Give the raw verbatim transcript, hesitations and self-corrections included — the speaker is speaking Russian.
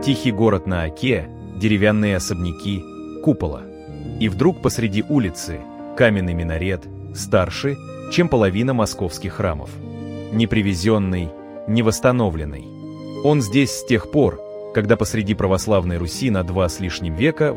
Тихий город на Оке, деревянные особняки, купола. И вдруг посреди улицы каменный минарет, старше, чем половина московских храмов. Не привезенный, не восстановленный. Он здесь с тех пор, когда посреди православной Руси на два с лишним века